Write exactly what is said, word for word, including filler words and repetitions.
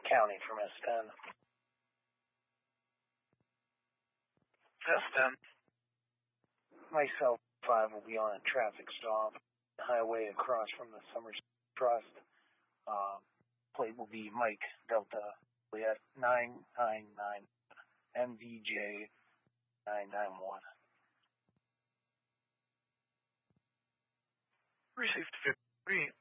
County from S ten. S ten. Myself, five will be on a traffic stop. Highway across from the Summers Trust. Uh, plate will be Mike Delta Juliet nine nine nine M V J nine nine one. Received fifty-three.